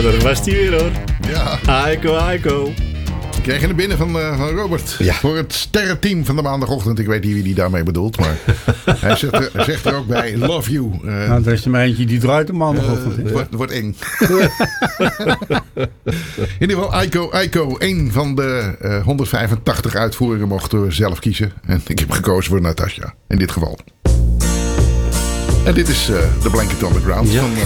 Ja, daar was hij weer hoor. Ja. Aiko. We kregen er binnen van Robert. Ja. Voor het sterrenteam van de maandagochtend. Ik weet niet wie die daarmee bedoelt. Maar hij zegt er ook bij. Love you. Nou, er is er maar eentje die draait de maandagochtend. Het wordt eng. In ieder geval Aiko. Een van de 185 uitvoeringen mochten we zelf kiezen. En ik heb gekozen voor Natasja. In dit geval. En dit is The Blanket on the Ground. Ja. Van